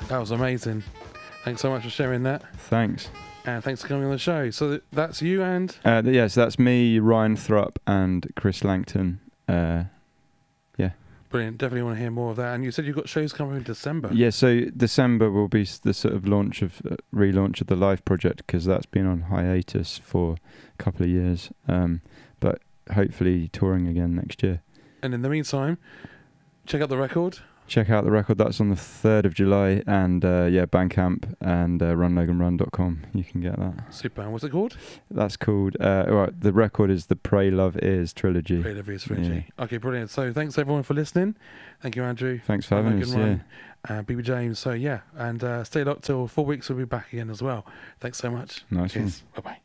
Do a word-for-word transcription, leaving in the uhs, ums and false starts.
That was amazing. Thanks so much for sharing that. Thanks. And thanks for coming on the show. So that's you and... Uh, yes, yeah, so that's me, Ryan Thrupp, and Chris Langton. Uh, yeah. Brilliant. Definitely want to hear more of that. And you said you've got shows coming in December. Yeah, so December will be the sort of launch of uh, relaunch of the live project, because that's been on hiatus for a couple of years. Um, but hopefully touring again next year. And in the meantime, check out the record. Check out the record. That's on the third of July, and uh, yeah, Bandcamp and uh, run logan run dot com. You can get that. Super. And what's it called? That's called. Uh, right, the record is the Pray Love Ears trilogy. Pray Love Ears trilogy. Yeah. Okay, brilliant. So thanks everyone for listening. Thank you, Andrew. Thanks for having us. Yeah. And B B James. So yeah, and uh, stay locked till four weeks. We'll be back again as well. Thanks so much. Nice Cheers. one. Bye bye.